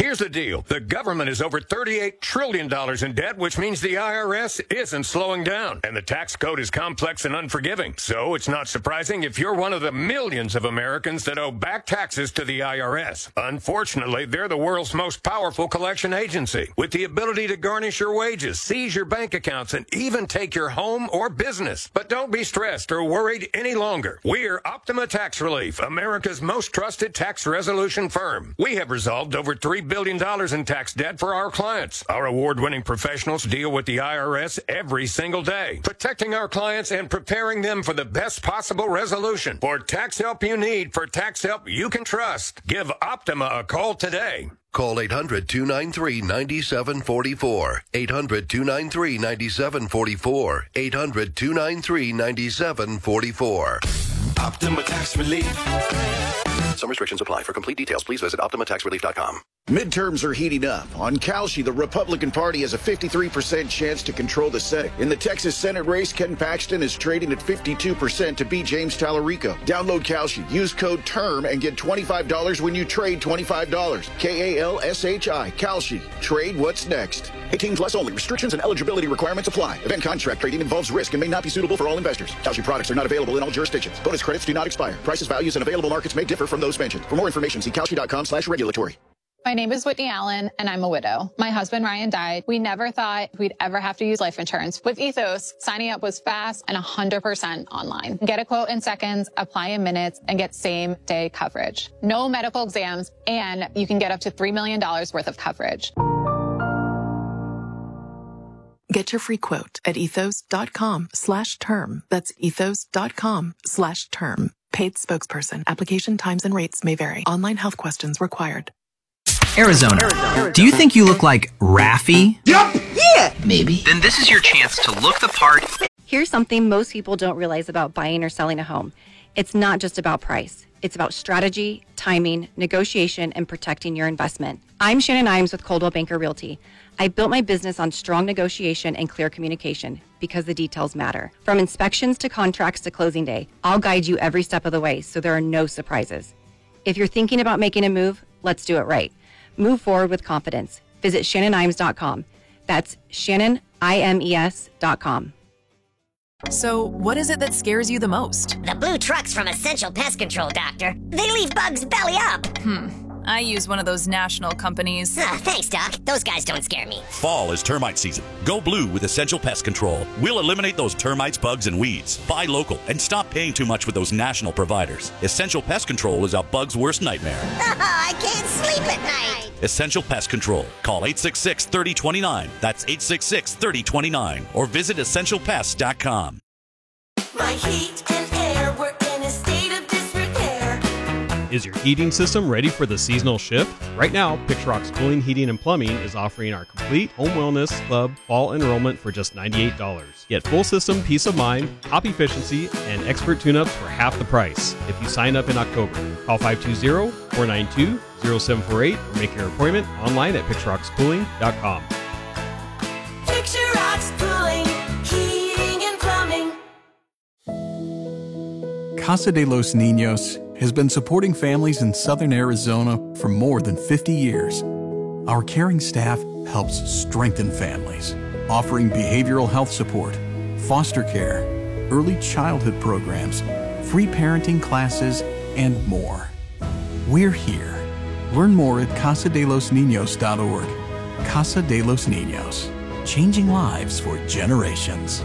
Here's the deal. The government is over $38 trillion in debt, which means the IRS isn't slowing down. And the tax code is complex and unforgiving. So it's not surprising if you're one of the millions of Americans that owe back taxes to the IRS. Unfortunately, they're the world's most powerful collection agency, with the ability to garnish your wages, seize your bank accounts, and even take your home or business. But don't be stressed or worried any longer. We're Optima Tax Relief, America's most trusted tax resolution firm. We have resolved over $3 billion in tax debt for our clients. Our award-winning professionals deal with the IRS every single day, protecting our clients and preparing them for the best possible resolution. For tax help you need, for tax help you can trust, give Optima a call today. Call 800-293-9744. 800-293-9744. 800-293-9744. Optima Tax Relief. Some restrictions apply. For complete details, please visit OptimaTaxRelief.com. Midterms are heating up. On Kalshi, the Republican Party has a 53% chance to control the Senate. In the Texas Senate race, Ken Paxton is trading at 52% to beat James Tallarico. Download Kalshi, use code TERM, and get $25 when you trade $25. Kalshi. Kalshi. Trade what's next. 18 plus only. Restrictions and eligibility requirements apply. Event contract trading involves risk and may not be suitable for all investors. Kalshi products are not available in all jurisdictions. Bonus credits do not expire. Prices, values, and available markets may differ from those mentioned. For more information, see Kalshi.com/regulatory. My name is Whitney Allen, and I'm a widow. My husband, Ryan, died. We never thought we'd ever have to use life insurance. With Ethos, signing up was fast and 100% online. Get a quote in seconds, apply in minutes, and get same-day coverage. No medical exams, and you can get up to $3 million worth of coverage. Get your free quote at ethos.com/term. That's ethos.com/term. Paid spokesperson. Application times and rates may vary. Online health questions required. Arizona. Do you think you look like Raffi? Yup! Yeah! Maybe. Then this is your chance to look the part. Here's something most people don't realize about buying or selling a home. It's not just about price. It's about strategy, timing, negotiation, and protecting your investment. I'm Shannon Imes with Coldwell Banker Realty. I built my business on strong negotiation and clear communication because the details matter. From inspections to contracts to closing day, I'll guide you every step of the way so there are no surprises. If you're thinking about making a move, let's do it right. Move forward with confidence. Visit shannonimes.com. That's shannonimes.com. So, what is it that scares you the most? The blue trucks from Essential Pest Control, Doctor. They leave bugs belly up. I use one of those national companies. Thanks, Doc. Those guys don't scare me. Fall is termite season. Go blue with Essential Pest Control. We'll eliminate those termites, bugs, and weeds. Buy local and stop paying too much with those national providers. Essential Pest Control is a bug's worst nightmare. I can't sleep at night. Essential Pest Control. Call 866-3029. That's 866-3029. Or visit EssentialPest.com. My heat and air were in a state of disrepair. Is your heating system ready for the seasonal shift? Right now, Pixrock's Cooling, Heating, and Plumbing is offering our complete Home Wellness Club fall enrollment for just $98. Get full system peace of mind, top efficiency, and expert tune-ups for half the price if you sign up in October. Call 520-492-0748 or make your appointment online at pixrockscooling.com. Pixrock's Cooling, Heating, and Plumbing. Casa de los Niños has been supporting families in southern Arizona for more than 50 years. Our caring staff helps strengthen families, offering behavioral health support, foster care, early childhood programs, free parenting classes, and more. We're here. Learn more at casadelosniños.org. Casa de los Niños, changing lives for generations.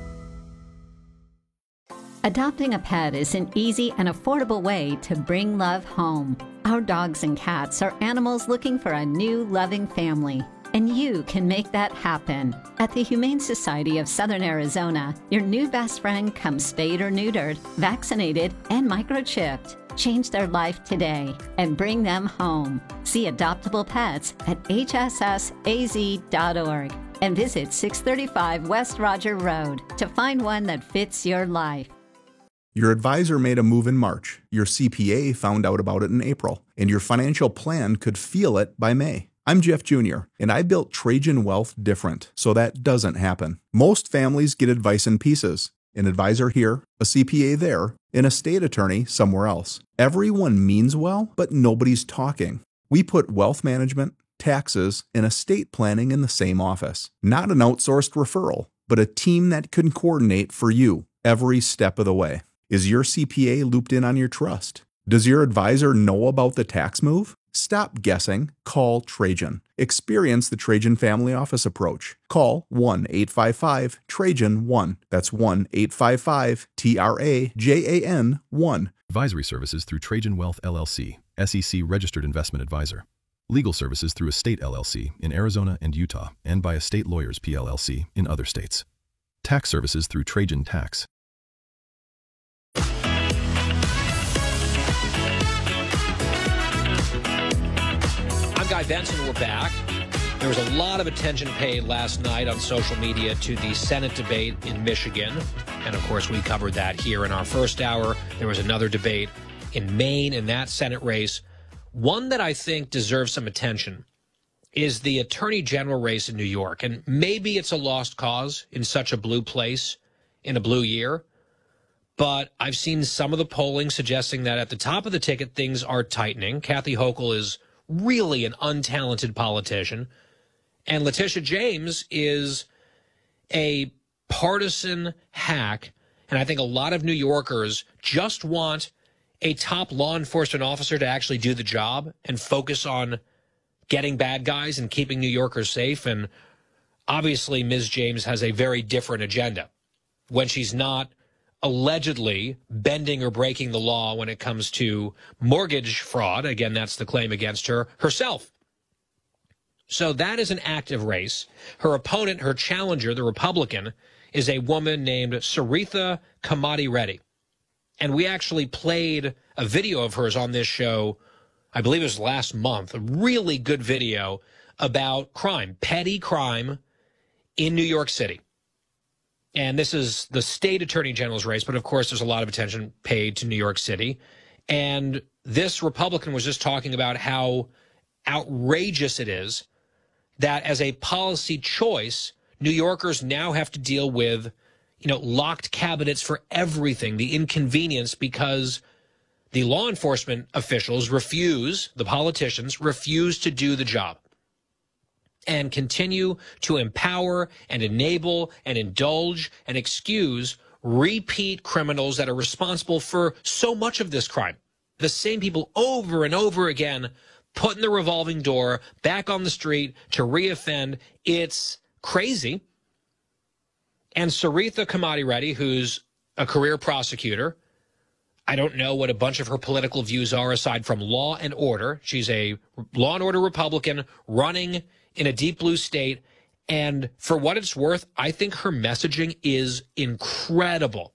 Adopting a pet is an easy and affordable way to bring love home. Our dogs and cats are animals looking for a new, loving family, and you can make that happen. At the Humane Society of Southern Arizona, your new best friend comes spayed or neutered, vaccinated, and microchipped. Change their life today and bring them home. See adoptable pets at hssaz.org and visit 635 West Roger Road to find one that fits your life. Your advisor made a move in March, your CPA found out about it in April, and your financial plan could feel it by May. I'm Jeff Jr., and I built Trajan Wealth different, so that doesn't happen. Most families get advice in pieces. An advisor here, a CPA there, an estate attorney somewhere else. Everyone means well, but nobody's talking. We put wealth management, taxes, and estate planning in the same office. Not an outsourced referral, but a team that can coordinate for you every step of the way. Is your CPA looped in on your trust? Does your advisor know about the tax move? Stop guessing. Call Trajan. Experience the Trajan Family Office approach. Call 1-855-TRAJAN-1. That's 1-855-TRAJAN-1. Advisory services through Trajan Wealth LLC, SEC registered investment advisor. Legal services through Estate LLC in Arizona and Utah and by Estate Lawyers PLLC in other states. Tax services through Trajan Tax. I'm Guy Benson. We're back. There was a lot of attention paid last night on social media to the Senate debate in Michigan. And, of course, we covered that here in our first hour. There was another debate in Maine in that Senate race. One that I think deserves some attention is the Attorney General race in New York. And maybe it's a lost cause in such a blue place in a blue year. But I've seen some of the polling suggesting that at the top of the ticket, things are tightening. Kathy Hochul is really an untalented politician. And Letitia James is a partisan hack. And I think a lot of New Yorkers just want a top law enforcement officer to actually do the job and focus on getting bad guys and keeping New Yorkers safe. And obviously, Ms. James has a very different agenda when she's not allegedly bending or breaking the law when it comes to mortgage fraud. Again, that's the claim against her herself. So that is an active race. Her opponent, her challenger, the Republican, is a woman named Saritha Kamadi Reddy. And we actually played a video of hers on this show, I believe it was last month, a really good video about crime, petty crime in New York City. And this is the state attorney general's race, but of course there's a lot of attention paid to New York City. And this Republican was just talking about how outrageous it is that as a policy choice, New Yorkers now have to deal with, locked cabinets for everything, the inconvenience, because the law enforcement officials the politicians refuse to do the job and continue to empower and enable and indulge and excuse repeat criminals that are responsible for so much of this crime. The same people over and over again put in the revolving door, back on the street to reoffend. It's crazy. And Saritha Kamadi Reddy, who's a career prosecutor, I don't know what a bunch of her political views are aside from law and order. She's a law and order Republican running in a deep blue state. And for what it's worth, I think her messaging is incredible.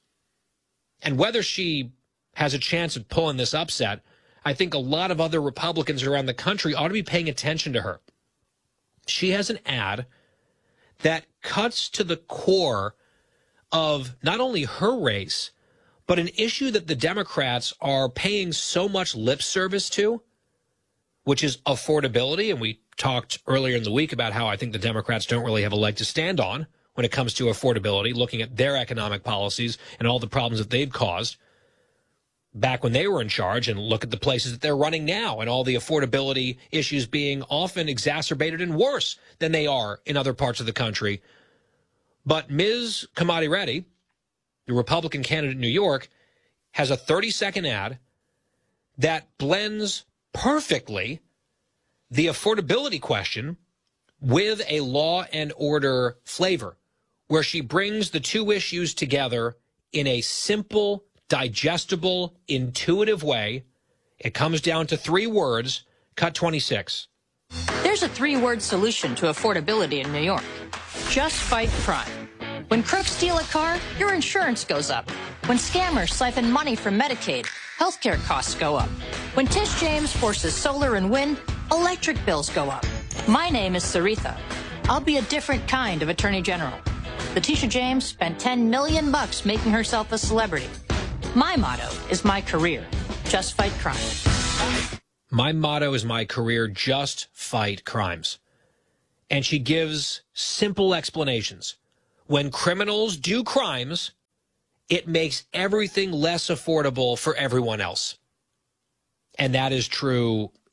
And whether she has a chance of pulling this upset, I think a lot of other Republicans around the country ought to be paying attention to her. She has an ad that cuts to the core of not only her race, but an issue that the Democrats are paying so much lip service to, which is affordability. And we talked earlier in the week about how I think the Democrats don't really have a leg to stand on when it comes to affordability, looking at their economic policies and all the problems that they've caused back when they were in charge, and look at the places that they're running now and all the affordability issues being often exacerbated and worse than they are in other parts of the country. But Ms. Kamadi Reddy, the Republican candidate in New York, has a 30-second ad that blends perfectly the affordability question with a law and order flavor, where she brings the two issues together in a simple, digestible, intuitive way. It comes down to 3 words. Cut 26. There's a 3-word solution to affordability in New York. Just fight crime. When crooks steal a car, your insurance goes up. When scammers siphon money from Medicaid, healthcare costs go up. When Tish James forces solar and wind, electric bills go up. My name is Saritha. I'll be a different kind of attorney general. Letitia James spent $10 million making herself a celebrity. My motto is my career. Just fight crime. My motto is my career. Just fight crimes. And she gives simple explanations. When criminals do crimes, it makes everything less affordable for everyone else. And that is true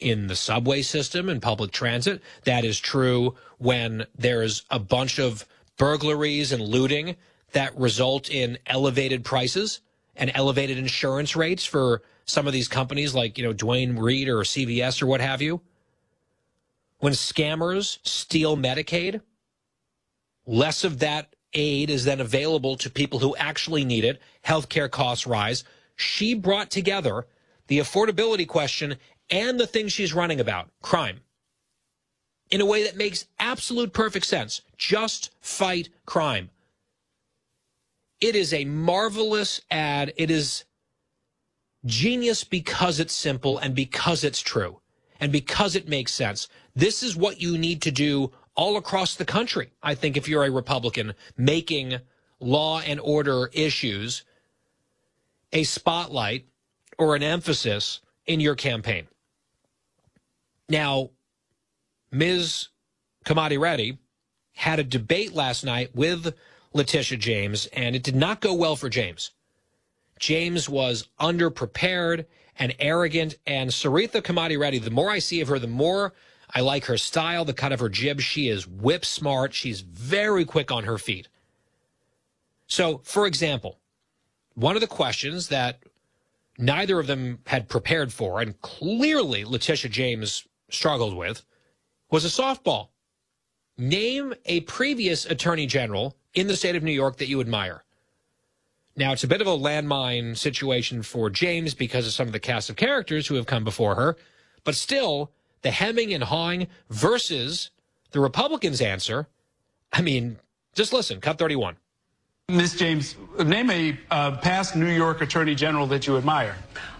in the subway system and public transit. That is true when there's a bunch of burglaries and looting that result in elevated prices and elevated insurance rates for some of these companies like, Duane Reade or CVS or what have you. When scammers steal Medicaid, less of that aid is then available to people who actually need it. Healthcare costs rise. She brought together the affordability question and the thing she's running about, crime, in a way that makes absolute perfect sense. Just fight crime. It is a marvelous ad. It is genius because it's simple and because it's true and because it makes sense. This is what you need to do all across the country, I think, if you're a Republican, making law and order issues a spotlight or an emphasis in your campaign. Now, Ms. Kamadi Reddy had a debate last night with Letitia James, and it did not go well for James. James was underprepared and arrogant, and Saritha Kamadi Reddy, the more I see of her, the more I like her style, the cut of her jib. She is whip smart. She's very quick on her feet. So, for example, one of the questions that neither of them had prepared for, and clearly Letitia James struggled with, was a softball. Name a previous attorney general in the state of New York that you admire. Now, it's a bit of a landmine situation for James because of some of the cast of characters who have come before her, but still, the hemming and hawing versus the Republicans' answer, I mean, just listen, cut 31. Ms. James, name a past New York attorney general that you admire.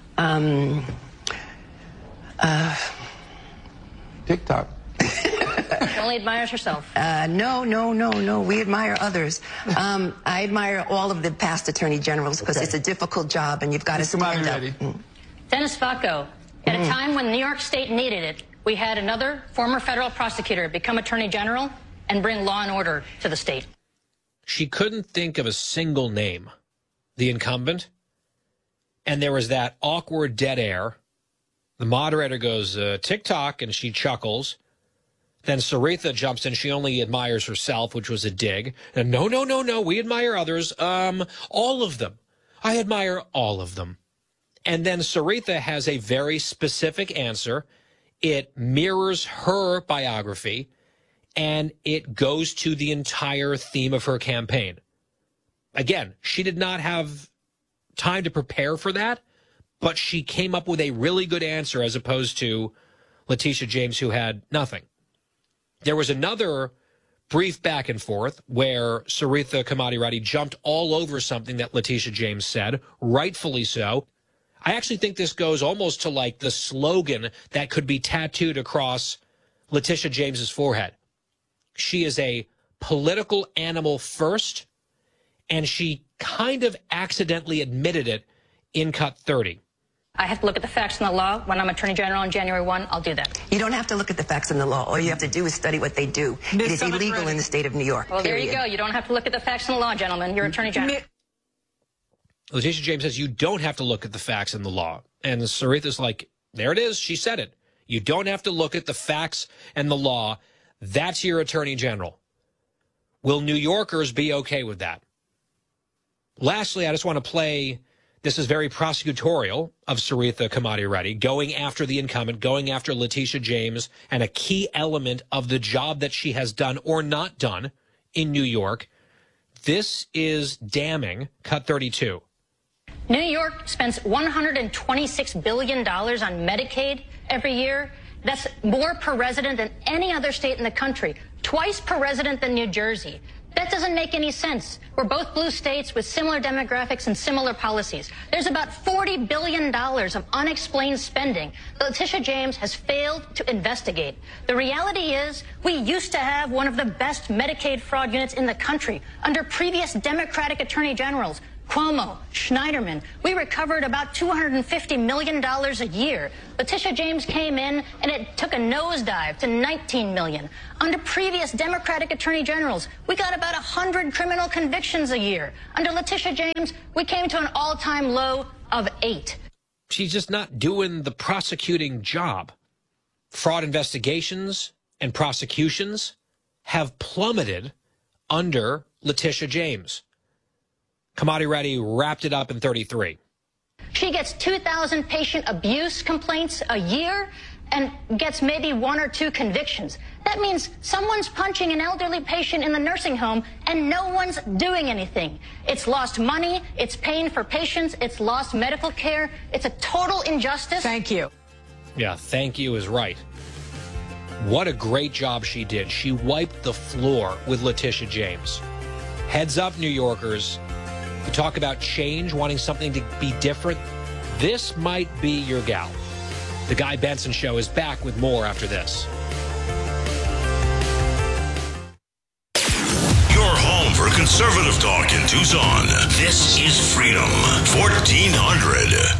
TikTok. She only admires herself. No. We admire others. I admire all of the past attorney generals because it's a difficult job and you've got to stand up. Dennis Facco, at a time when New York State needed it, we had another former federal prosecutor become attorney general and bring law and order to the state. She couldn't think of a single name, the incumbent, and there was that awkward dead air. The moderator goes, TikTok, and she chuckles. Then Saritha jumps in. She only admires herself, which was a dig. And no, we admire others. All of them. I admire all of them. And then Saritha has a very specific answer. It mirrors her biography, and it goes to the entire theme of her campaign. Again, she did not have time to prepare for that, but she came up with a really good answer as opposed to Letitia James, who had nothing. There was another brief back and forth where Saritha Kamadi Reddy jumped all over something that Letitia James said, rightfully so. I actually think this goes almost to like the slogan that could be tattooed across Letitia James's forehead. She is a political animal first, and she kind of accidentally admitted it in cut 30. I have to look at the facts and the law. When I'm attorney general on January 1, I'll do that. You don't have to look at the facts and the law. All you have to do is study what they do. It is illegal in the state of New York. Well, there you go. You don't have to look at the facts and the law, gentlemen. You're attorney general. Letitia James says you don't have to look at the facts and the law. And Saritha's like, there it is. She said it. You don't have to look at the facts and the law. That's your attorney general. Will New Yorkers be okay with that? Lastly, I just want to play, this is very prosecutorial of Saritha Kamadi Reddy, going after the incumbent, going after Letitia James, and a key element of the job that she has done or not done in New York. This is damning. Cut 32. New York spends $126 billion on Medicaid every year. That's more per resident than any other state in the country, twice per resident than New Jersey. That doesn't make any sense. We're both blue states with similar demographics and similar policies. There's about $40 billion of unexplained spending that Letitia James has failed to investigate. The reality is we used to have one of the best Medicaid fraud units in the country under previous Democratic attorney generals. Cuomo, Schneiderman, we recovered about $250 million a year. Letitia James came in and it took a nosedive to $19 million. Under previous Democratic attorney generals, we got about 100 criminal convictions a year. Under Letitia James, we came to an all-time low of 8. She's just not doing the prosecuting job. fraud investigations and prosecutions have plummeted under Letitia James. Kamadi Reddy wrapped it up in 33. She gets 2,000 patient abuse complaints a year and gets maybe 1 or 2 convictions. That means someone's punching an elderly patient in the nursing home and no one's doing anything. It's lost money, it's pain for patients, it's lost medical care. It's a total injustice. Thank you. Yeah, thank you is right. What a great job she did. She wiped the floor with Letitia James. Heads up, New Yorkers. You talk about change, wanting something to be different. This might be your gal. The Guy Benson Show is back with more after this. Your home for conservative talk in Tucson. This is Freedom 1400.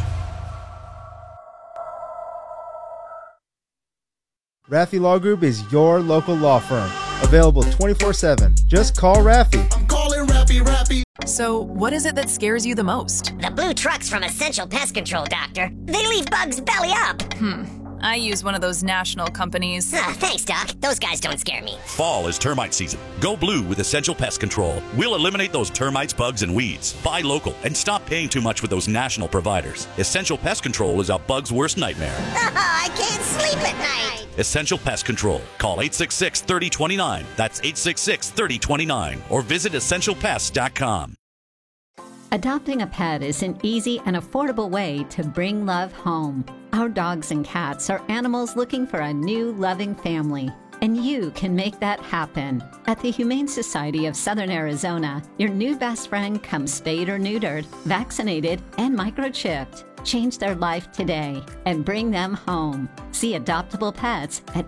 Raffi Law Group is your local law firm. Available 24/7. Just call Raffi. I'm calling Raffi. So, what is it that scares you the most? The blue trucks from Essential Pest Control, Doctor. They leave bugs belly up. I use one of those national companies. Thanks, Doc. Those guys don't scare me. Fall is termite season. Go blue with Essential Pest Control. We'll eliminate those termites, bugs, and weeds. Buy local and stop paying too much with those national providers. Essential Pest Control is a bug's worst nightmare. I can't sleep at night. Essential Pest Control. Call 866-3029. That's 866-3029. Or visit essentialpest.com. Adopting a pet is an easy and affordable way to bring love home. Our dogs and cats are animals looking for a new, loving family, and you can make that happen. At the Humane Society of Southern Arizona, your new best friend comes spayed or neutered, vaccinated, and microchipped. Change their life today and bring them home. See adoptable pets at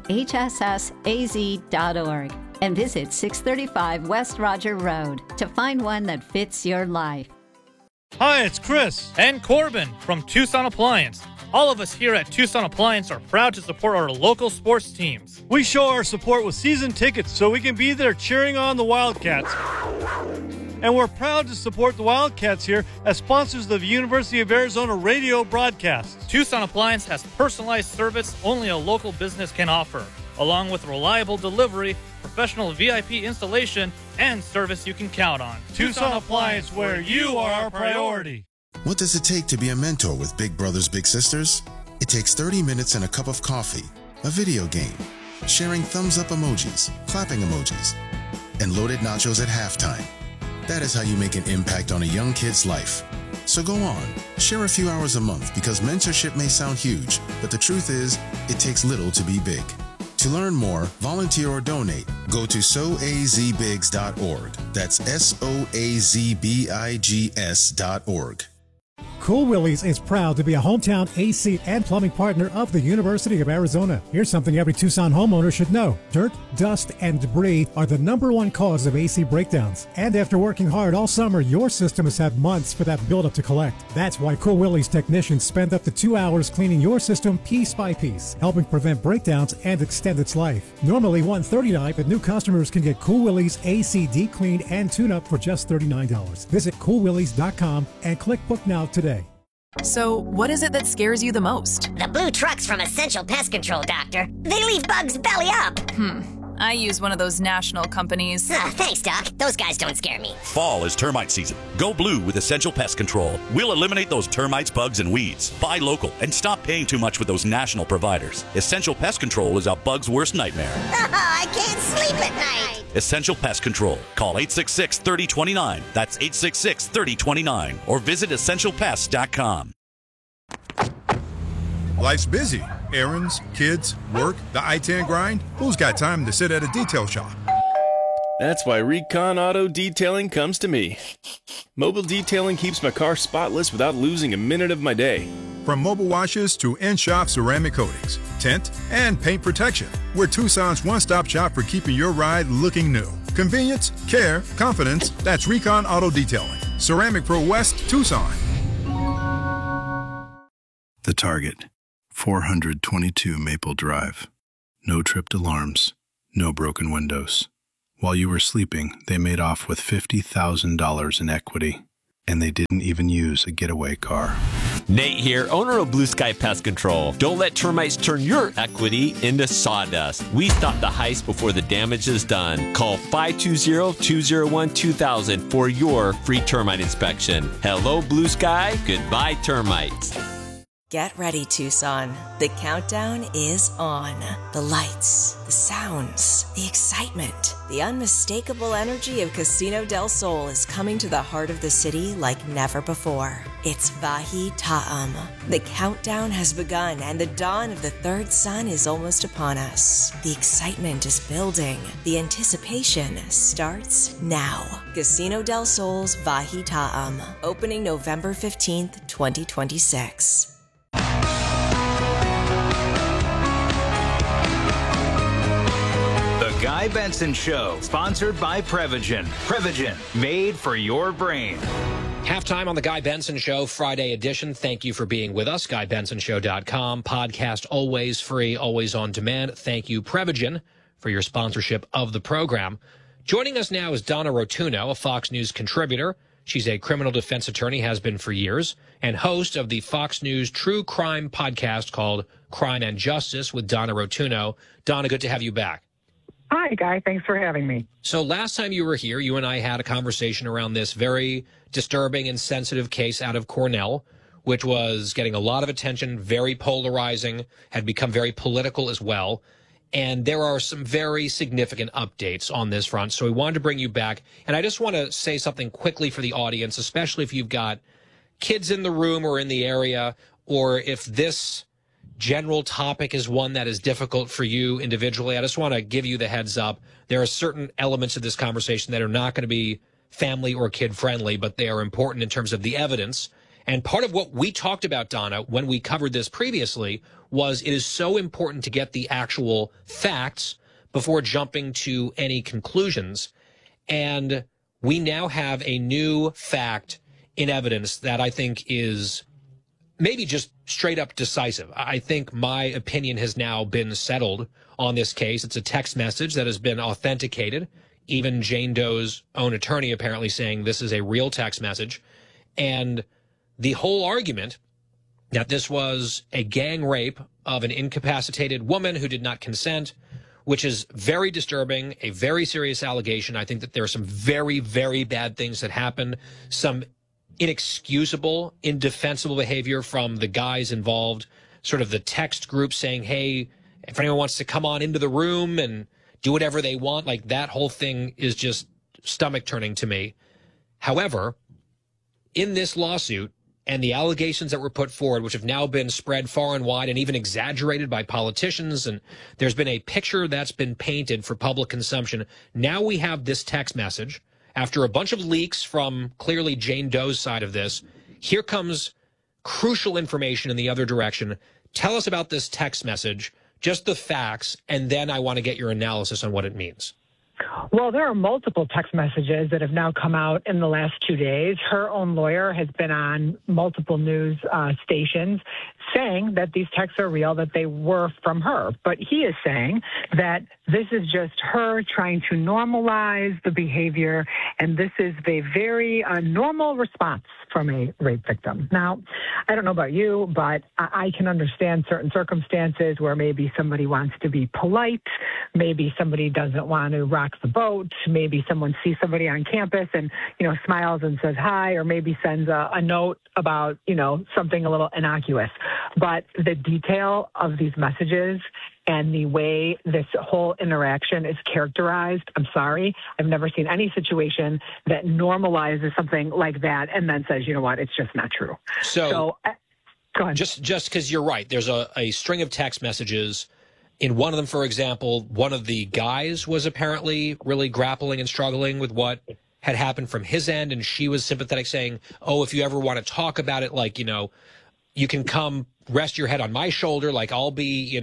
hssaz.org and visit 635 West Roger Road to find one that fits your life. Hi, it's Chris and Corbin from Tucson Appliance. All of us here at Tucson Appliance are proud to support our local sports teams. We show our support with season tickets so we can be there cheering on the Wildcats. And we're proud to support the Wildcats here as sponsors of the University of Arizona radio broadcasts. Tucson Appliance has personalized service only a local business can offer, along with reliable delivery, professional VIP installation, and service you can count on. Tucson Appliance, where you are our priority. What does it take to be a mentor with Big Brothers Big Sisters? It takes 30 minutes and a cup of coffee, a video game, sharing thumbs up emojis, clapping emojis, and loaded nachos at halftime. That is how you make an impact on a young kid's life. So go on, share a few hours a month because mentorship may sound huge, but the truth is, it takes little to be big. To learn more, volunteer or donate, go to soazbigs.org. That's soazbigs.org. Cool Willie's is proud to be a hometown AC and plumbing partner of the University of Arizona. Here's something every Tucson homeowner should know. Dirt, dust, and debris are the #1 cause of AC breakdowns. And after working hard all summer, your system has had months for that buildup to collect. That's why Cool Willie's technicians spend up to 2 hours cleaning your system piece by piece, helping prevent breakdowns and extend its life. Normally $139, but new customers can get Cool Willie's AC deep clean and tune-up for just $39. Visit coolwillies.com and click book now today. So, what is it that scares you the most? The blue trucks from Essential Pest Control, Doctor. They leave bugs belly up. I use one of those national companies. Thanks, Doc. Those guys don't scare me. Fall is termite season. Go blue with Essential Pest Control. We'll eliminate those termites, bugs, and weeds. Buy local and stop paying too much with those national providers. Essential Pest Control is a bug's worst nightmare. I can't sleep at night. Essential Pest Control. Call 866-3029. That's 866-3029. Or visit essentialpest.com. Life's busy. Errands, kids, work, the I-10 grind. Who's got time to sit at a detail shop? That's why Recon Auto Detailing comes to me. Mobile detailing keeps my car spotless without losing a minute of my day. From mobile washes to in-shop ceramic coatings, tint, and paint protection, we're Tucson's one-stop shop for keeping your ride looking new. Convenience, care, confidence, that's Recon Auto Detailing. Ceramic Pro West, Tucson. The Target, 422 Maple Drive. No tripped alarms, no broken windows. While you were sleeping, they made off with $50,000 in equity, and they didn't even use a getaway car. Nate here, owner of Blue Sky Pest Control. Don't let termites turn your equity into sawdust. We stop the heist before the damage is done. Call 520-201-2000 for your free termite inspection. Hello, Blue Sky. Goodbye, termites. Get ready, Tucson. The countdown is on. The lights, the sounds, the excitement, the unmistakable energy of Casino del Sol is coming to the heart of the city like never before. It's Vahi Ta'am. The countdown has begun and the dawn of the third sun is almost upon us. The excitement is building. The anticipation starts now. Casino del Sol's Vahi Ta'am, opening November 15th, 2026. The Guy Benson Show, sponsored by Prevagen. Prevagen, made for your brain. Halftime on the Guy Benson Show, Friday edition. Thank you for being with us. GuyBensonShow.com. Podcast always free, always on demand. Thank you, Prevagen, for your sponsorship of the program. Joining us now is Donna Rotuno, a Fox News contributor. She's a criminal defense attorney, has been for years, and host of the Fox News true crime podcast called Crime and Justice with Donna Rotuno. Donna, good to have you back. Hi, Guy. Thanks for having me. So last time you were here, you and I had a conversation around this very disturbing and sensitive case out of Cornell, which was getting a lot of attention, very polarizing, had become very political as well. And there are some very significant updates on this front. So we wanted to bring you back. And I just want to say something quickly for the audience, especially if you've got kids in the room or in the area, or if this general topic is one that is difficult for you individually. I just want to give you the heads up. There are certain elements of this conversation that are not going to be family or kid friendly, but they are important in terms of the evidence. And part of what we talked about, Donna, when we covered this previously, was it is so important to get the actual facts before jumping to any conclusions. And we now have a new fact in evidence that I think is maybe just straight up decisive. I think my opinion has now been settled on this case. It's a text message that has been authenticated. Even Jane Doe's own attorney apparently saying this is a real text message. And the whole argument that this was a gang rape of an incapacitated woman who did not consent, which is very disturbing, a very serious allegation. I think that there are some very, very bad things that happened, some inexcusable, indefensible behavior from the guys involved, sort of the text group saying, hey, if anyone wants to come on into the room and do whatever they want, like that whole thing is just stomach turning to me. However, in this lawsuit and the allegations that were put forward, which have now been spread far and wide and even exaggerated by politicians, and there's been a picture that's been painted for public consumption. Now we have this text message. After a bunch of leaks from clearly Jane Doe's side of this, here comes crucial information in the other direction. Tell us about this text message, just the facts, and then I want to get your analysis on what it means. Well, there are multiple text messages that have now come out in the last 2 days. Her own lawyer has been on multiple news stations saying that these texts are real, that they were from her. But he is saying that this is just her trying to normalize the behavior, and this is a very normal response from a rape victim. Now, I don't know about you, but I can understand certain circumstances where maybe somebody wants to be polite, maybe somebody doesn't want to rock the boat, maybe someone sees somebody on campus and, smiles and says hi, or maybe sends a note about, something a little innocuous. But the detail of these messages and the way this whole interaction is characterized, I'm sorry, I've never seen any situation that normalizes something like that and then says, you know what, it's just not true. So go ahead. Just because you're right, there's a string of text messages. In one of them, for example, one of the guys was apparently really grappling and struggling with what had happened from his end, and she was sympathetic, saying, oh, if you ever want to talk about it, like, you can come rest your head on my shoulder, like I'll be,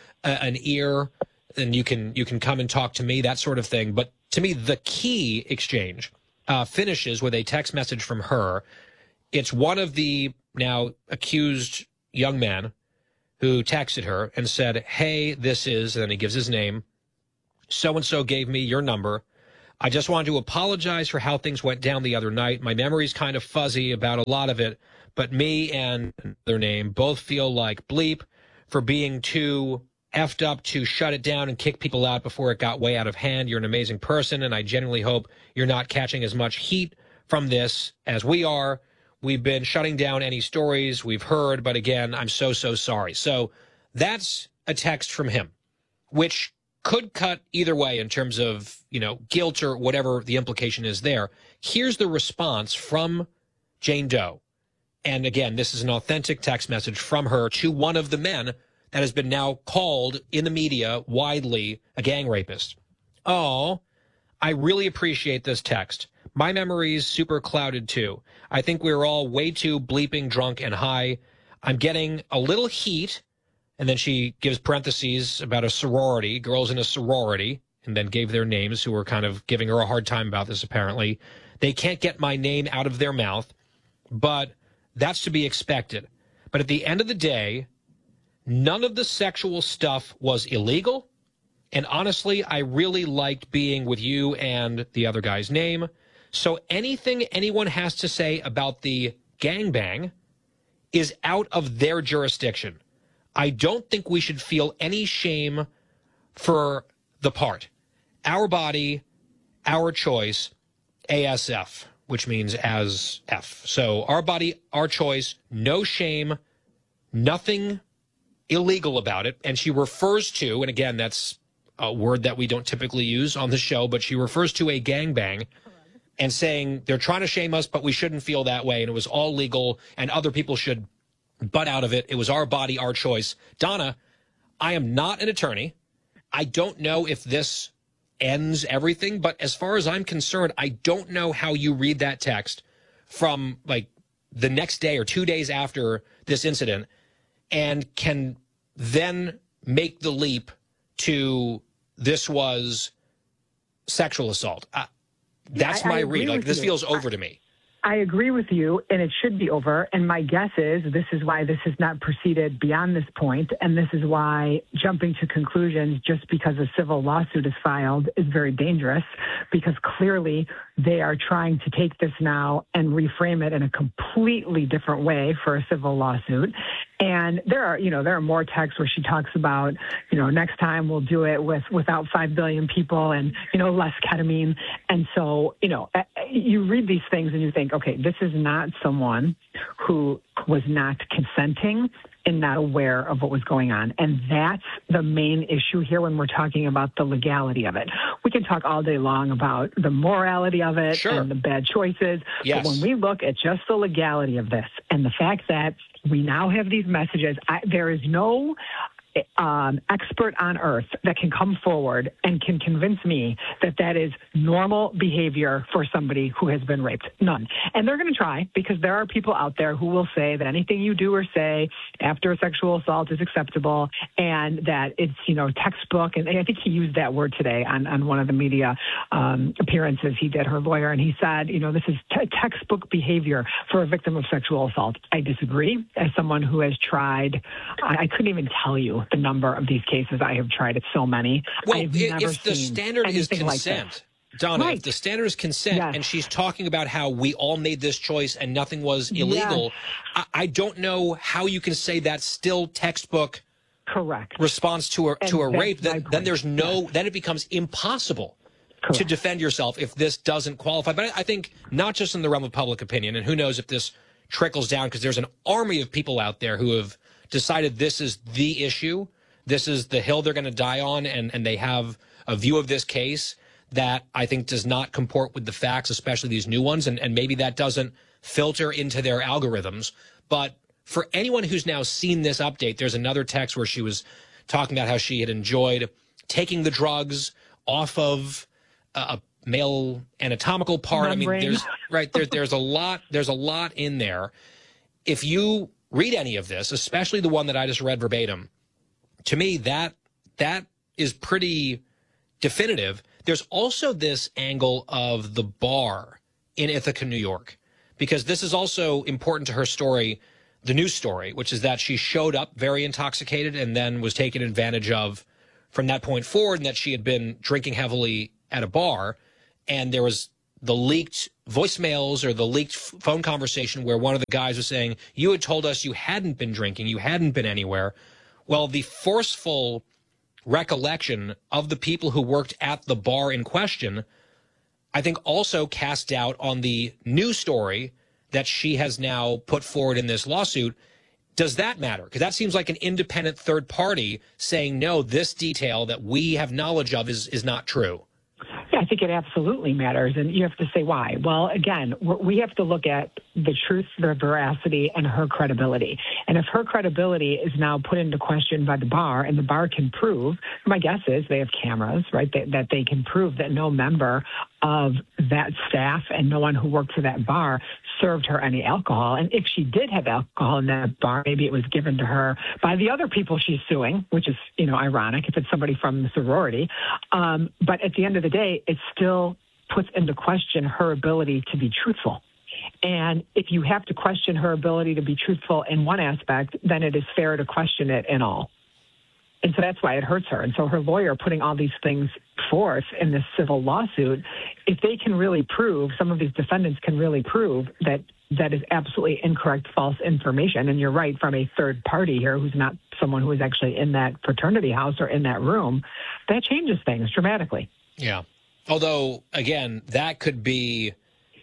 an ear, and you can come and talk to me, that sort of thing. But to me, the key exchange finishes with a text message from her. It's one of the now accused young men who texted her and said, hey, this is, and then he gives his name, so-and-so gave me your number. I just wanted to apologize for how things went down the other night. My memory's kind of fuzzy about a lot of it, but me and their name both feel like bleep for being too effed up to shut it down and kick people out before it got way out of hand. You're an amazing person, and I genuinely hope you're not catching as much heat from this as we are. We've been shutting down any stories we've heard, but again, I'm so sorry. So that's a text from him, which could cut either way in terms of, guilt or whatever the implication is there. Here's the response from Jane Doe. And again, this is an authentic text message from her to one of the men that has been now called in the media widely a gang rapist. Oh, I really appreciate this text. My memory's super clouded too. I think we were all way too bleeping drunk and high. I'm getting a little heat. And then she gives parentheses about a sorority, girls in a sorority, and then gave their names who were kind of giving her a hard time about this apparently. They can't get my name out of their mouth, but that's to be expected. But at the end of the day, none of the sexual stuff was illegal. And honestly, I really liked being with you and the other guy's name. So anything anyone has to say about the gangbang is out of their jurisdiction. I don't think we should feel any shame for the part. Our body, our choice, ASF, which means as F. So our body, our choice, no shame, nothing illegal about it. And she refers to, and again, that's a word that we don't typically use on the show, but she refers to a gangbang and saying they're trying to shame us, but we shouldn't feel that way. And it was all legal and other people should butt out of it. It was our body, our choice. Donna, I am not an attorney. I don't know if this ends everything, but as far as I'm concerned, I don't know how you read that text from like the next day or 2 days after this incident and can then make the leap to this was sexual assault. That's my read. Like, this feels over to me. I agree with you, and it should be over. And my guess is this is why this has not proceeded beyond this point, and this is why jumping to conclusions just because a civil lawsuit is filed is very dangerous, because clearly they are trying to take this now and reframe it in a completely different way for a civil lawsuit. And there are more texts where she talks about, next time we'll do it without 5 billion people and, less ketamine. And so, you read these things and you think, okay, this is not someone who was not consenting and not aware of what was going on. And that's the main issue here when we're talking about the legality of it. We can talk all day long about the morality of it and the bad choices. Yes. But when we look at just the legality of this and the fact that we now have these messages, there is no expert on earth that can come forward and can convince me that that is normal behavior for somebody who has been raped. None. And they're going to try, because there are people out there who will say that anything you do or say after a sexual assault is acceptable, and that it's, textbook. And I think he used that word today on one of the media appearances he did, her lawyer, and he said, this is textbook behavior for a victim of sexual assault. I disagree. As someone who has tried, I couldn't even tell you the number of these cases I have tried. It's so many. Well, if the standard is consent, Donna, if the standard is consent, and she's talking about how we all made this choice and nothing was illegal, I don't know how you can say that's still textbook response to a rape. Then there's then it becomes impossible to defend yourself if this doesn't qualify. But I think not just in the realm of public opinion, and who knows if this trickles down, because there's an army of people out there who have decided this is the issue, this is the hill they're going to die on, and they have a view of this case that I think does not comport with the facts, especially these new ones, and maybe that doesn't filter into their algorithms. But for anyone who's now seen this update, there's another text where she was talking about how she had enjoyed taking the drugs off of a male anatomical part. Membrane. I mean, there's a lot in there. If you read any of this, especially the one that I just read verbatim, to me, that is pretty definitive. There's also this angle of the bar in Ithaca, New York, because this is also important to her story, the news story, which is that she showed up very intoxicated and then was taken advantage of from that point forward, and that she had been drinking heavily at a bar. And there was the leaked voicemails or the leaked phone conversation where one of the guys was saying, you had told us you hadn't been drinking, you hadn't been anywhere. Well, the forceful recollection of the people who worked at the bar in question, I think also cast doubt on the news story that she has now put forward in this lawsuit. Does that matter? Because that seems like an independent third party saying, no, this detail that we have knowledge of is not true. Yeah, I think it absolutely matters. And you have to say why. Well, again, we have to look at the truth, the veracity, and her credibility. And if her credibility is now put into question by the bar, and the bar can prove, my guess is they have cameras, right, that they can prove that no member of that staff and no one who worked for that bar served her any alcohol. And if she did have alcohol in that bar, maybe it was given to her by the other people she's suing, which is, ironic if it's somebody from the sorority. But at the end of the day, it still puts into question her ability to be truthful. And if you have to question her ability to be truthful in one aspect, then it is fair to question it in all. And so that's why it hurts her. And so her lawyer putting all these things forth in this civil lawsuit, if they can really prove, some of these defendants can really prove that that is absolutely incorrect, false information. And you're right, from a third party here who's not someone who is actually in that fraternity house or in that room, that changes things dramatically. Yeah. Although, again, that could be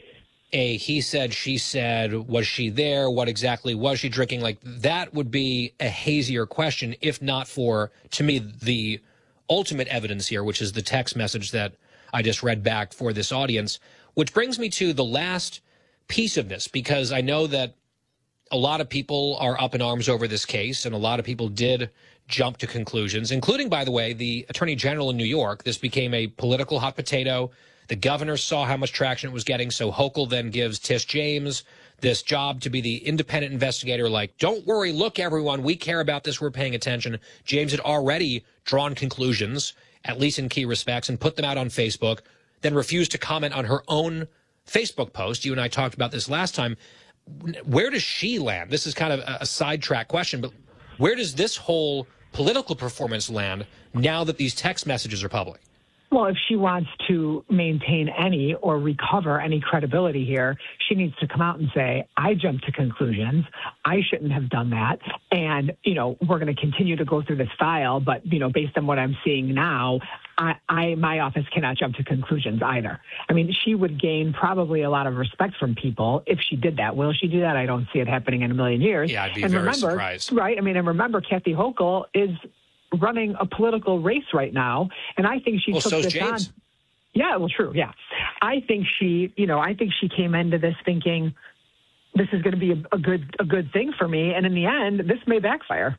a he said, she said, was she there? What exactly was she drinking? Like, that would be a hazier question, if not for, to me, the ultimate evidence here, which is the text message that I just read back for this audience, which brings me to the last piece of this, because I know that a lot of people are up in arms over this case, and a lot of people did jump to conclusions, including, by the way, the Attorney General in New York. This became a political hot potato. The governor saw how much traction it was getting, so Hochul then gives Tish James this job to be the independent investigator, like, don't worry, look, everyone, we care about this, we're paying attention. James had already drawn conclusions, at least in key respects, and put them out on Facebook, then refused to comment on her own Facebook post. You and I talked about this last time. Where does she land? This is kind of a sidetrack question, but where does this whole political performance land now that these text messages are public? Well, if she wants to maintain any or recover any credibility here, she needs to come out and say, I jumped to conclusions. I shouldn't have done that. And, we're going to continue to go through this file. But, based on what I'm seeing now, my office cannot jump to conclusions either. I mean, she would gain probably a lot of respect from people if she did that. Will she do that? I don't see it happening in a million years. Yeah, I'd be very surprised. Right. I mean, and remember, Kathy Hochul is running a political race right now, and I think she took this James. on. Yeah, well, true. Yeah, I think she came into this thinking this is going to be a good thing for me, and in the end, this may backfire.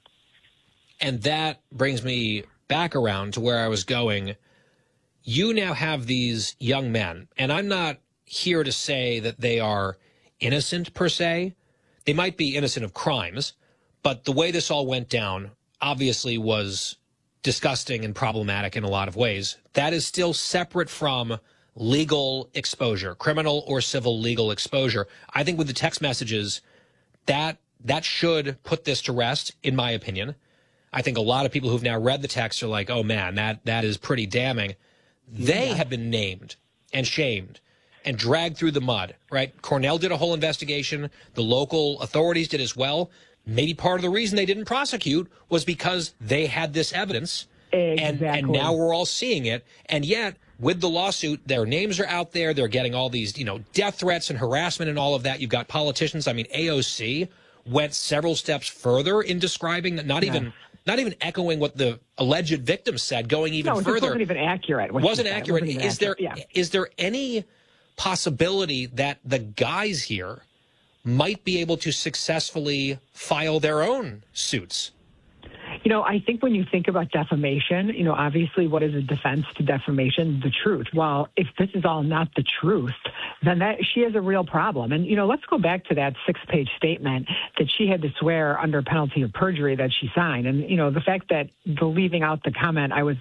And that brings me back around to where I was going. You now have these young men, and I'm not here to say that they are innocent per se. They might be innocent of crimes, but the way this all went down obviously was disgusting and problematic in a lot of ways. That is still separate from legal exposure, criminal or civil legal exposure. I think with the text messages, that should put this to rest, in my opinion. I think a lot of people who've now read the text are like, oh man, that is pretty damning. They have been named and shamed and dragged through the mud, right? Cornell did a whole investigation. The local authorities did as well. Maybe part of the reason they didn't prosecute was because they had this evidence. Exactly. And now we're all seeing it. And yet, with the lawsuit, their names are out there. They're getting all these, death threats and harassment and all of that. You've got politicians. I mean, AOC went several steps further in describing that, not even echoing what the alleged victim said, going even further. It wasn't even accurate. Wasn't accurate. Is there any possibility that the guys here might be able to successfully file their own suits? I think when you think about defamation, obviously what is a defense to defamation? The truth. Well, if this is all not the truth, then she has a real problem. And, let's go back to that 6-page statement that she had to swear under penalty of perjury that she signed. And, the fact that leaving out the comment, I was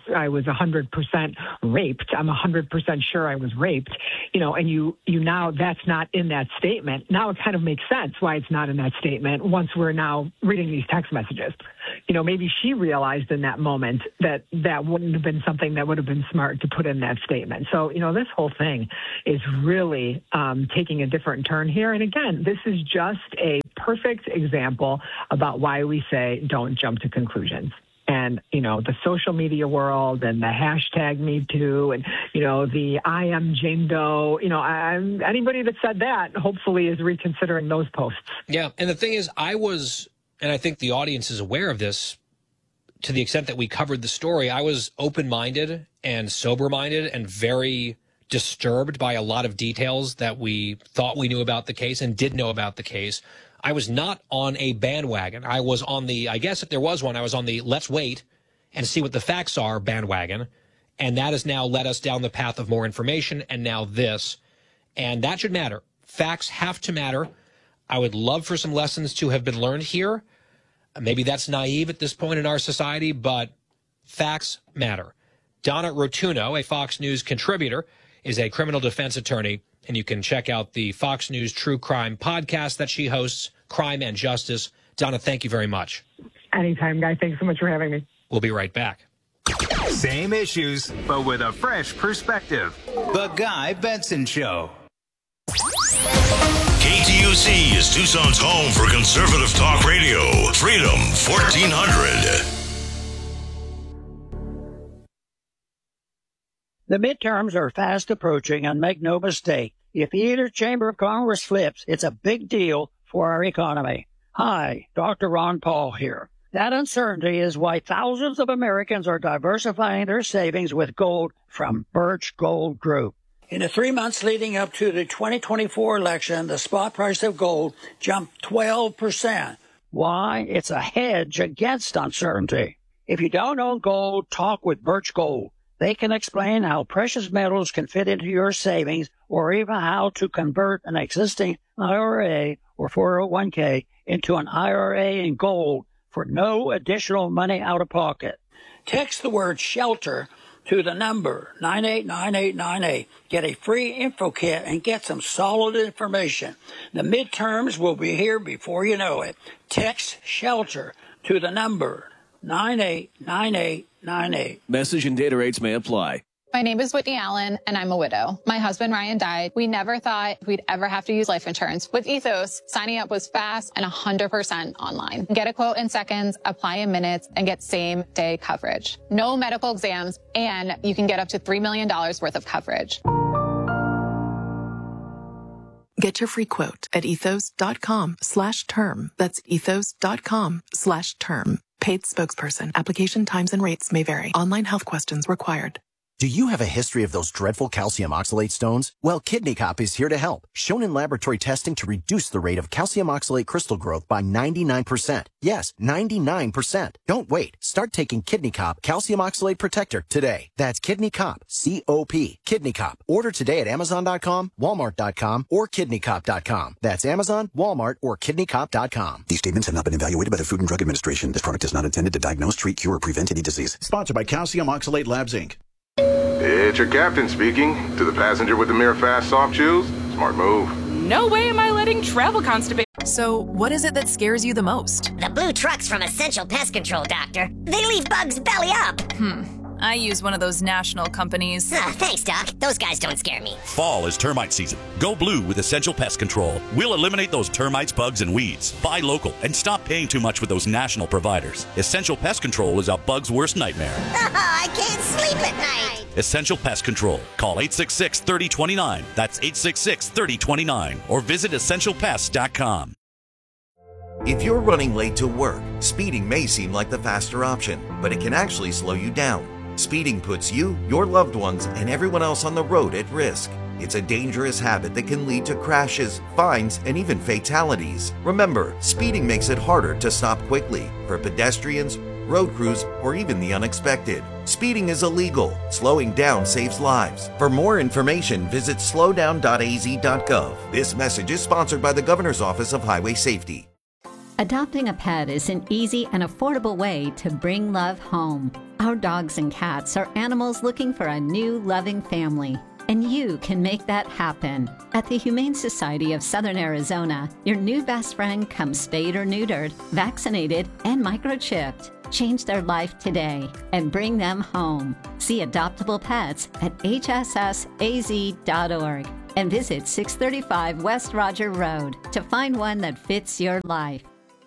100% raped. I'm 100% sure I was raped, and you now that's not in that statement. Now it kind of makes sense why it's not in that statement once we're now reading these text messages. maybe she realized in that moment that that wouldn't have been something that would have been smart to put in that statement. So, this whole thing is really taking a different turn here. And again, this is just a perfect example about why we say don't jump to conclusions. And, the social media world and the hashtag Me Too and, the I am Jane Doe, anybody that said that hopefully is reconsidering those posts. Yeah. And the thing is, and I think the audience is aware of this to the extent that we covered the story, I was open-minded and sober-minded and very disturbed by a lot of details that we thought we knew about the case and did know about the case. I was not on a bandwagon. I was on I guess if there was one, I was on the let's wait and see what the facts are bandwagon. And that has now led us down the path of more information and now this. And that should matter. Facts have to matter. I would love for some lessons to have been learned here. Maybe that's naive at this point in our society, but facts matter. Donna Rotuno, a Fox News contributor, is a criminal defense attorney. And you can check out the Fox News True Crime podcast that she hosts, Crime and Justice. Donna, thank you very much. Anytime, Guy. Thanks so much for having me. We'll be right back. Same issues, but with a fresh perspective. The Guy Benson Show. KTUC is Tucson's home for conservative talk radio. Freedom 1400. The midterms are fast approaching, and make no mistake, if either chamber of Congress flips, it's a big deal for our economy. Hi, Dr. Ron Paul here. That uncertainty is why thousands of Americans are diversifying their savings with gold from Birch Gold Group. In the 3 months leading up to the 2024 election, the spot price of gold jumped 12%. Why? It's a hedge against uncertainty. If you don't own gold, talk with Birch Gold. They can explain how precious metals can fit into your savings or even how to convert an existing IRA or 401k into an IRA in gold for no additional money out of pocket. Text the word SHELTER to the number 989898. Get a free info kit and get some solid information. The midterms will be here before you know it. Text SHELTER to the number 989898. Message and data rates may apply. My name is Whitney Allen, and I'm a widow. My husband, Ryan, died. We never thought we'd ever have to use life insurance. With Ethos, signing up was fast and 100% online. Get a quote in seconds, apply in minutes, and get same-day coverage. No medical exams, and you can get up to $3 million worth of coverage. Get your free quote at ethos.com/term. That's ethos.com/term. Paid spokesperson. Application times and rates may vary. Online health questions required. Do you have a history of those dreadful calcium oxalate stones? Well, Kidney Cop is here to help. Shown in laboratory testing to reduce the rate of calcium oxalate crystal growth by 99%. Yes, 99%. Don't wait. Start taking Kidney Cop Calcium Oxalate Protector today. That's Kidney Cop, C-O-P. Kidney Cop. Order today at Amazon.com, Walmart.com, or KidneyCop.com. That's Amazon, Walmart, or KidneyCop.com. These statements have not been evaluated by the Food and Drug Administration. This product is not intended to diagnose, treat, cure, or prevent any disease. Sponsored by Calcium Oxalate Labs, Inc. It's your captain speaking. To the passenger with the Mirror Fast Soft Chews, smart move. No way am I letting travel constipate. So, what is it that scares you the most? The blue trucks from Essential Pest Control, Doctor. They leave bugs belly up. I use one of those national companies. Thanks, Doc. Those guys don't scare me. Fall is termite season. Go blue with Essential Pest Control. We'll eliminate those termites, bugs, and weeds. Buy local and stop paying too much with those national providers. Essential Pest Control is a bug's worst nightmare. I can't sleep at night. Essential Pest Control. Call 866-3029. That's 866-3029. Or visit EssentialPest.com. If you're running late to work, speeding may seem like the faster option, but it can actually slow you down. Speeding puts you, your loved ones, and everyone else on the road at risk. It's a dangerous habit that can lead to crashes, fines, and even fatalities. Remember, speeding makes it harder to stop quickly for pedestrians, road crews, or even the unexpected. Speeding is illegal. Slowing down saves lives. For more information, visit slowdown.az.gov. This message is sponsored by the Governor's Office of Highway Safety. Adopting a pet is an easy and affordable way to bring love home. Our dogs and cats are animals looking for a new loving family. and you can make that happen. At the Humane Society of Southern Arizona, your new best friend comes spayed or neutered, vaccinated, and microchipped. Change their life today and bring them home. See Adoptable Pets at hssaz.org and visit 635 West Roger Road to find one that fits your life.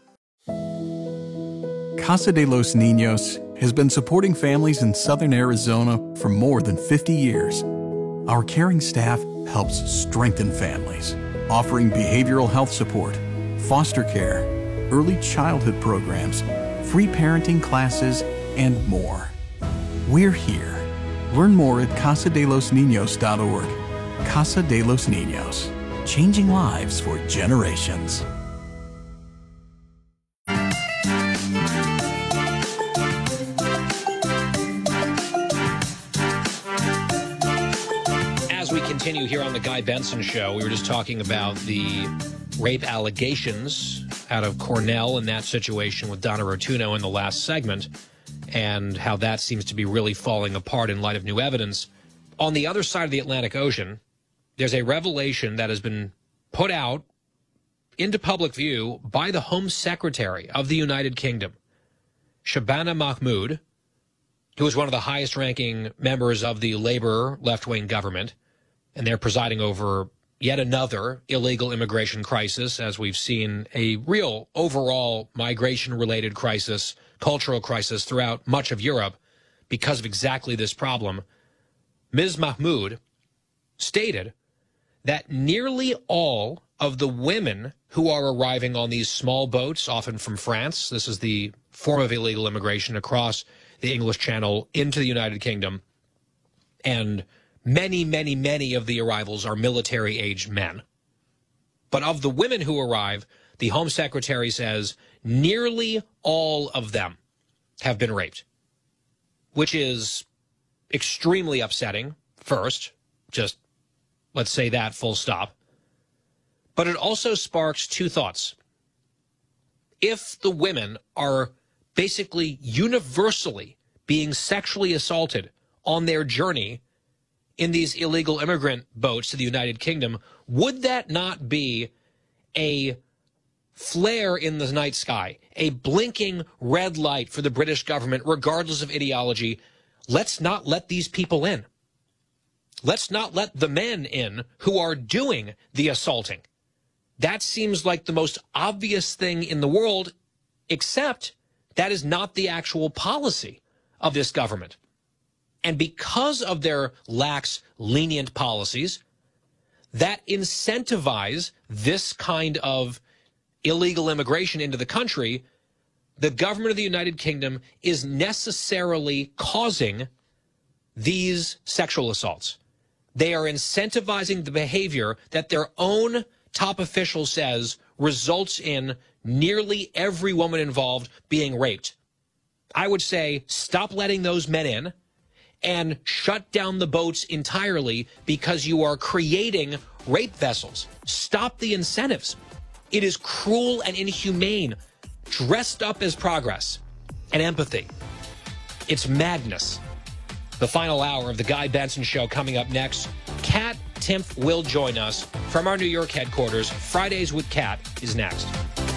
Casa de los Niños has been supporting families in Southern Arizona for more than 50 years. Our caring staff helps strengthen families, offering behavioral health support, foster care, early childhood programs, free parenting classes, and more. We're here. Learn more at casadelosniños.org. Casa de los Niños, changing lives for generations. As we continue here on the Guy Benson Show, we were just talking about the rape allegations out of Cornell and that situation with Donna Rotuno in the last segment, and how that seems to be really falling apart in light of new evidence. On the other side of the Atlantic Ocean, there's a revelation that has been put out into public view by the Home Secretary of the United Kingdom, Shabana Mahmood, who is one of the highest-ranking members of the Labour left-wing government, and they're presiding over yet another illegal immigration crisis, as we've seen a real overall migration-related crisis, cultural crisis throughout much of Europe because of exactly this problem. Ms. Mahmood stated that nearly all of the women who are arriving on these small boats, often from France, this is the form of illegal immigration across the English Channel into the United Kingdom, and many, many, many of the arrivals are military-aged men. But of the women who arrive, the Home Secretary says nearly all of them have been raped, which is extremely upsetting, first. Just let's say that, full stop. But it also sparks two thoughts. If the women are basically universally being sexually assaulted on their journey in these illegal immigrant boats to the United Kingdom, would that not be a flare in the night sky, a blinking red light for the British government, regardless of ideology? Let's not let these people in. Let's not let the men in who are doing the assaulting. That seems like the most obvious thing in the world, except that is not the actual policy of this government. And because of their lax, lenient policies that incentivize this kind of illegal immigration into the country, the government of the United Kingdom is necessarily causing these sexual assaults. They are incentivizing the behavior that their own top official says results in nearly every woman involved being raped. I would say stop letting those men in and shut down the boats entirely because you are creating rape vessels. Stop the incentives. It is cruel and inhumane, dressed up as progress and empathy. It's madness. The final hour of the Guy Benson Show coming up next. Kat Timpf will join us from our New York headquarters. Fridays with Kat is next.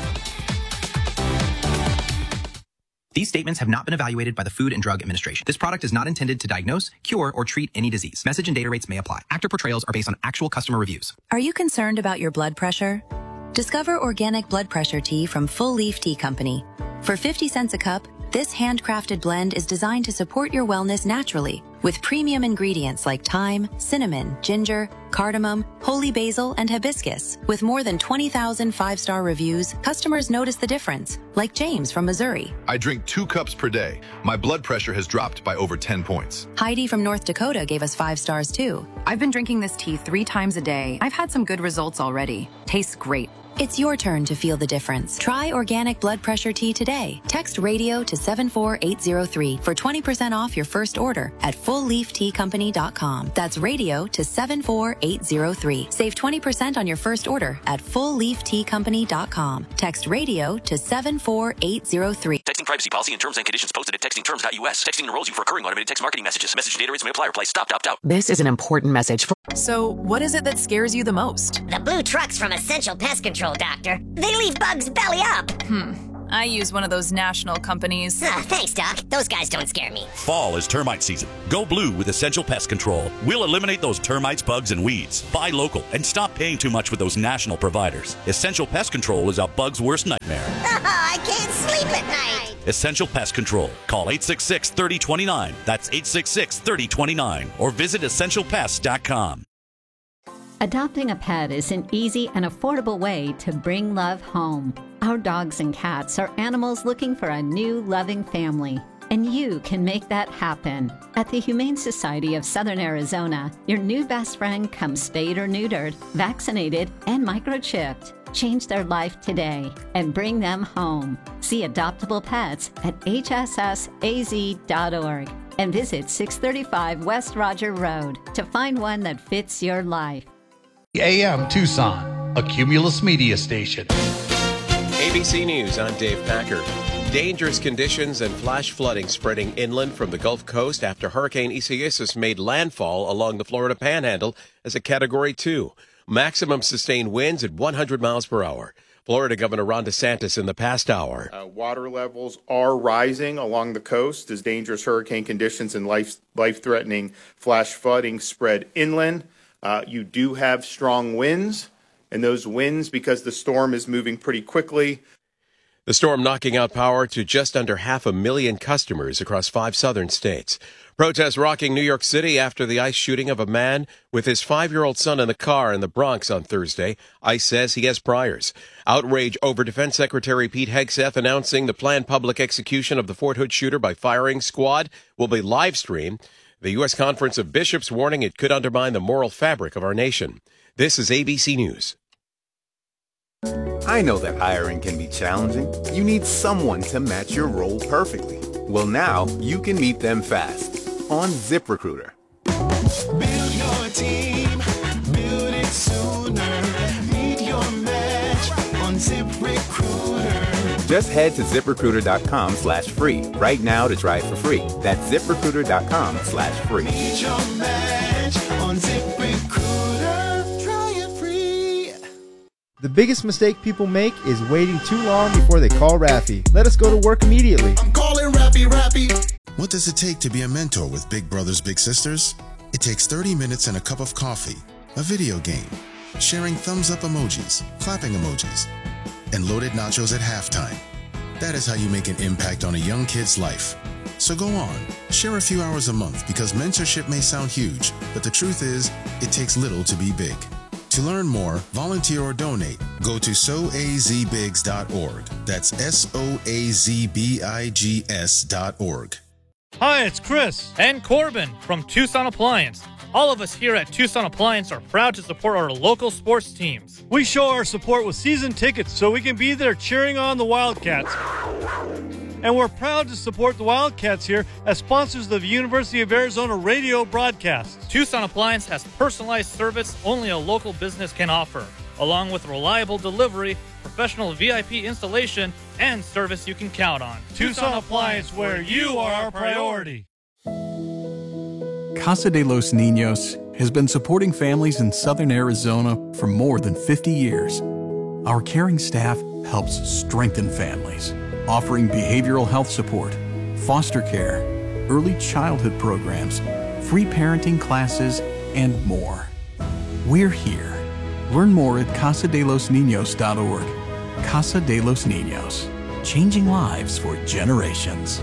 These statements have not been evaluated by the Food and Drug Administration. This product is not intended to diagnose, cure, or treat any disease. Message and data rates may apply. Actor portrayals are based on actual customer reviews. Are you concerned about your blood pressure? Discover organic blood pressure tea from Full Leaf Tea Company. For 50 cents a cup, this handcrafted blend is designed to support your wellness naturally with premium ingredients like thyme, cinnamon, ginger, cardamom, holy basil, and hibiscus. With more than 20,000 five-star reviews, customers notice the difference, like James from Missouri. I drink 2 cups per day. My blood pressure has dropped by over 10 points. Heidi from North Dakota gave us 5 stars too. I've been drinking this tea 3 times a day. I've had some good results already. Tastes great. It's your turn to feel the difference. Try organic blood pressure tea today. Text radio to 74803 for 20% off your first order at fullleafteacompany.com. That's radio to 74803. Save 20% on your first order at fullleafteacompany.com. Text radio to 74803. Texting privacy policy and terms and conditions posted at textingterms.us. Texting enrolls you for recurring automated text marketing messages. Message and data rates may apply. Reply stop, opt out. This is an important message for... So, what is it that scares you the most? The blue trucks from Essential Pest Control, Doctor. They leave bugs belly up. I use one of those national companies. Thanks, Doc. Those guys don't scare me. Fall is termite season. Go blue with Essential Pest Control. We'll eliminate those termites, bugs, and weeds. Buy local and stop paying too much with those national providers. Essential Pest Control is a bug's worst nightmare. I can't sleep at night. Essential Pest Control. Call 866-3029. That's 866-3029. Or visit essentialpest.com. Adopting a pet is an easy and affordable way to bring love home. Our dogs and cats are animals looking for a new, loving family. And you can make that happen. At the Humane Society of Southern Arizona, your new best friend comes spayed or neutered, vaccinated, and microchipped. Change their life today and bring them home. See adoptable pets at hssaz.org and visit 635 West Roger Road to find one that fits your life. AM Tucson, a Cumulus media station. ABC News, I'm Dave Packer. Dangerous conditions and flash flooding spreading inland from the Gulf Coast after Hurricane Isaias made landfall along the Florida Panhandle as a Category 2. Maximum sustained winds at 100 miles per hour. Florida Governor Ron DeSantis in the past hour. Water levels are rising along the coast as dangerous hurricane conditions and life-threatening flash flooding spread inland. You do have strong winds, and those winds, because the storm is moving pretty quickly. The storm knocking out power to just under 500,000 customers across 5 southern states. Protests rocking New York City after the ICE shooting of a man with his 5-year-old son in the car in the Bronx on Thursday. ICE says he has priors. Outrage over Defense Secretary Pete Hegseth announcing the planned public execution of the Fort Hood shooter by firing squad will be live-streamed. The U.S. Conference of Bishops warning it could undermine the moral fabric of our nation. This is ABC News. I know that hiring can be challenging. You need someone to match your role perfectly. Well, now you can meet them fast on ZipRecruiter. Build your team, build it sooner. Meet your match on ZipRecruiter. Just head to ZipRecruiter.com/free right now to try it for free. That's ZipRecruiter.com/free. Meet your match on ZipRecruiter. Try it free. The biggest mistake people make is waiting too long before they call Rafi. Let us go to work immediately. I'm calling Rafi. What does it take to be a mentor with Big Brothers Big Sisters? It takes 30 minutes and a cup of coffee, a video game, sharing thumbs up emojis, clapping emojis, and loaded nachos at halftime. That is how you make an impact on a young kid's life. So go on, share a few hours a month because mentorship may sound huge, but the truth is, it takes little to be big. To learn more, volunteer or donate, go to soazbigs.org. That's soazbigs.org. Hi, it's Chris and Corbin from Tucson Appliance. All of us here at Tucson Appliance are proud to support our local sports teams. We show our support with season tickets so we can be there cheering on the Wildcats. And we're proud to support the Wildcats here as sponsors of the University of Arizona radio broadcasts. Tucson Appliance has personalized service only a local business can offer, along with reliable delivery, professional VIP installation, and service you can count on. Tucson Appliance, where you are our priority. Casa de los Niños has been supporting families in southern Arizona for more than 50 years. Our caring staff helps strengthen families, offering behavioral health support, foster care, early childhood programs, free parenting classes, and more. We're here. Learn more at casadelosniños.org. Casa de los Niños, changing lives for generations.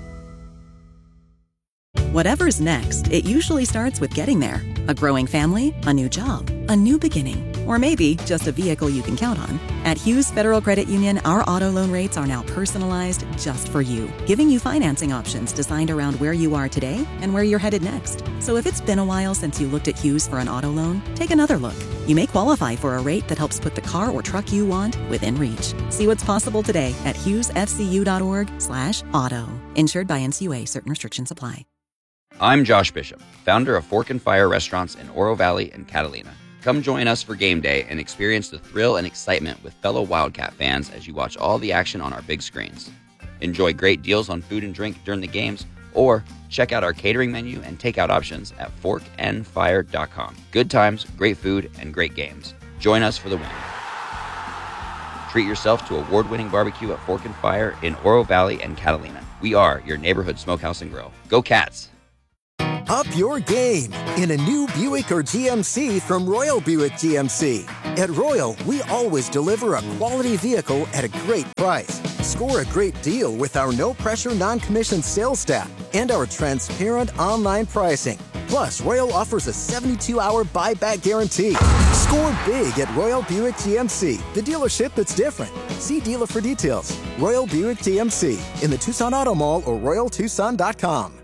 Whatever's next, it usually starts with getting there. A growing family, a new job, a new beginning, or maybe just a vehicle you can count on. At Hughes Federal Credit Union, our auto loan rates are now personalized just for you, giving you financing options designed around where you are today and where you're headed next. So if it's been a while since you looked at Hughes for an auto loan, take another look. You may qualify for a rate that helps put the car or truck you want within reach. See what's possible today at hughesfcu.org/auto. Insured by NCUA. Certain restrictions apply. I'm Josh Bishop, founder of Fork and Fire Restaurants in Oro Valley and Catalina. Come join us for game day and experience the thrill and excitement with fellow Wildcat fans as you watch all the action on our big screens. Enjoy great deals on food and drink during the games, or check out our catering menu and takeout options at forkandfire.com. Good times, great food, and great games. Join us for the win. Treat yourself to award-winning barbecue at Fork and Fire in Oro Valley and Catalina. We are your neighborhood smokehouse and grill. Go Cats! Up your game in a new Buick or GMC from Royal Buick GMC. At Royal, we always deliver a quality vehicle at a great price. Score a great deal with our no-pressure, non-commissioned sales staff and our transparent online pricing. Plus, Royal offers a 72-hour buyback guarantee. Score big at Royal Buick GMC, the dealership that's different. See dealer for details. Royal Buick GMC in the Tucson Auto Mall or RoyalTucson.com.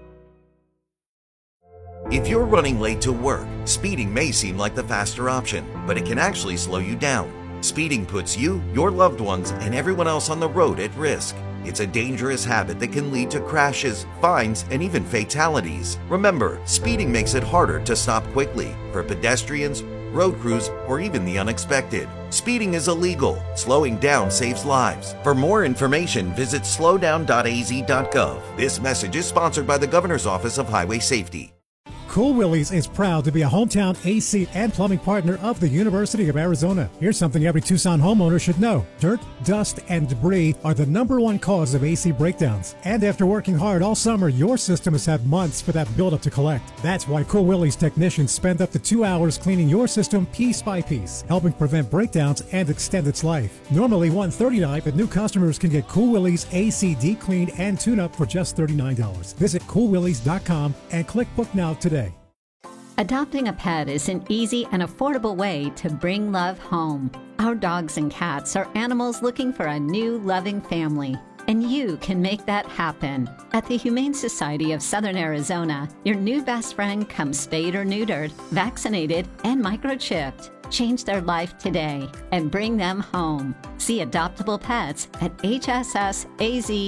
If you're running late to work, speeding may seem like the faster option, but it can actually slow you down. Speeding puts you, your loved ones, and everyone else on the road at risk. It's a dangerous habit that can lead to crashes, fines, and even fatalities. Remember, speeding makes it harder to stop quickly for pedestrians, road crews, or even the unexpected. Speeding is illegal. Slowing down saves lives. For more information, visit slowdown.az.gov. This message is sponsored by the Governor's Office of Highway Safety. Cool Willie's is proud to be a hometown AC and plumbing partner of the University of Arizona. Here's something every Tucson homeowner should know. Dirt, dust, and debris are the #1 cause of AC breakdowns. And after working hard all summer, your system has had months for that buildup to collect. That's why Cool Willie's technicians spend up to 2 hours cleaning your system piece by piece, helping prevent breakdowns and extend its life. Normally $139, but new customers can get Cool Willie's AC deep clean and tune-up for just $39. Visit coolwillies.com and click book now today. Adopting a pet is an easy and affordable way to bring love home. Our dogs and cats are animals looking for a new, loving family, and you can make that happen. At the Humane Society of Southern Arizona, your new best friend comes spayed or neutered, vaccinated, and microchipped. Change their life today and bring them home. See adoptable pets at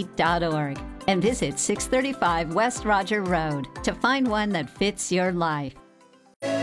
hssaz.org and visit 635 West Roger Road to find one that fits your life.